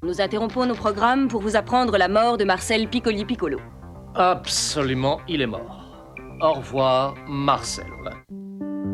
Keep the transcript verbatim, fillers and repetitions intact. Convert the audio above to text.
Nous interrompons nos programmes pour vous apprendre la mort de Marcel Piccoli Piccolo. Absolument, il est mort. Au revoir, Marcel.